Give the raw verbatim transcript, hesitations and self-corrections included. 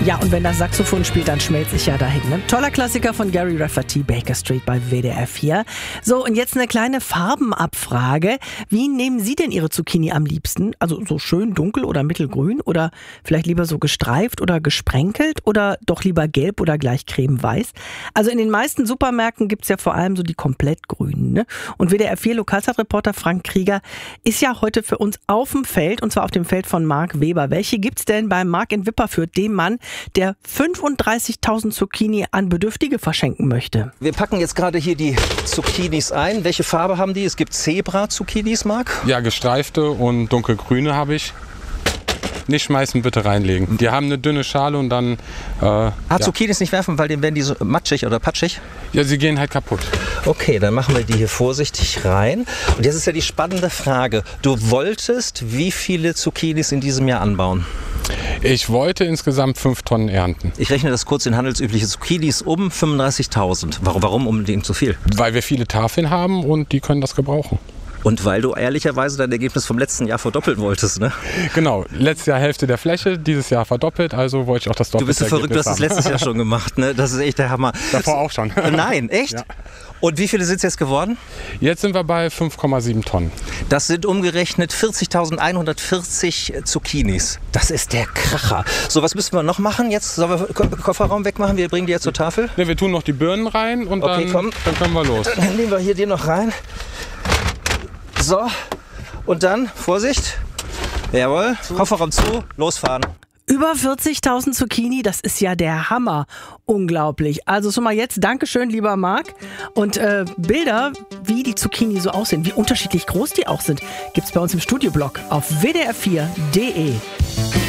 Ja, und wenn das Saxophon spielt, dann schmelzt sich ja dahin. Ne? Toller Klassiker von Gary Rafferty, Baker Street bei W D R vier. So, und jetzt eine kleine Farbenabfrage. Wie nehmen Sie denn Ihre Zucchini am liebsten? Also so schön dunkel oder mittelgrün oder vielleicht lieber so gestreift oder gesprenkelt oder doch lieber gelb oder gleich cremeweiß? Also in den meisten Supermärkten gibt's ja vor allem so die komplett grünen. Ne? Und W D R vier Lokalzeitreporter Frank Krieger ist ja heute für uns auf dem Feld, und zwar auf dem Feld von Marc Weber. Welche gibt's denn bei Marc in Wipperfürth, dem Mann, der fünfunddreißigtausend Zucchini an Bedürftige verschenken möchte? Wir packen jetzt gerade hier die Zucchinis ein. Welche Farbe haben die? Es gibt Zebra-Zucchinis, Marc? Ja, gestreifte und dunkelgrüne habe ich. Nicht schmeißen, bitte reinlegen. Die haben eine dünne Schale und dann... Äh, ah, ja. Zucchinis nicht werfen, weil dann werden die so matschig oder patschig? Ja, sie gehen halt kaputt. Okay, dann machen wir die hier vorsichtig rein. Und jetzt ist ja die spannende Frage. Du wolltest wie viele Zucchinis in diesem Jahr anbauen? Ich wollte insgesamt fünf Tonnen ernten. Ich rechne das kurz in handelsübliche Zucchinis um fünfunddreißigtausend. Warum, warum unbedingt so viel? Weil wir viele Tafeln haben und die können das gebrauchen. Und weil du ehrlicherweise dein Ergebnis vom letzten Jahr verdoppeln wolltest, ne? Genau, letztes Jahr Hälfte der Fläche, dieses Jahr verdoppelt, also wollte ich auch das doppelte. Du bist so verrückt, du hast es letztes Jahr schon gemacht, ne? Das ist echt der Hammer. Davor auch schon. Nein, echt? Ja. Und wie viele sind es jetzt geworden? Jetzt sind wir bei fünf Komma sieben Tonnen. Das sind umgerechnet vierzigtausendeinhundertvierzig Zucchinis. Das ist der Kracher. So, was müssen wir noch machen jetzt? Sollen wir den Kofferraum wegmachen? Wir bringen die jetzt zur Tafel? Ne, wir tun noch die Birnen rein und okay, dann, komm. dann können wir los. Dann nehmen wir hier den noch rein. So, und dann, Vorsicht, jawohl, Kofferraum zu, losfahren. Über vierzigtausend Zucchini, das ist ja der Hammer. Unglaublich. Also schon mal jetzt Dankeschön, lieber Marc. Und äh, Bilder, wie die Zucchini so aussehen, wie unterschiedlich groß die auch sind, gibt's bei uns im Studioblog auf w d r vier punkt d e.